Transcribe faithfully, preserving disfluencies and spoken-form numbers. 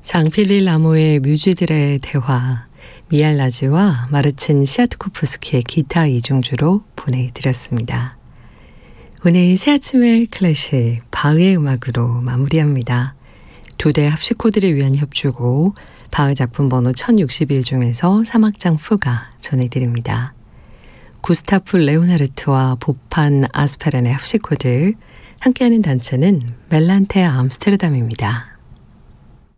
장필릴 라모의 뮤즈들의 대화, 미알라즈와 마르친 시아트코프스키의 기타 이중주로 보내드렸습니다. 오늘 새 아침의 클래식 바흐의 음악으로 마무리합니다. 두 대 합식 코드를 위한 협주고 바흐 작품 번호 천육십일 중에서 삼 악장 fuga 전해드립니다. 구스타프 레오나르트와 보판 아스페렌의 합식 코드, 함께하는 단체는 멜란테 암스테르담입니다.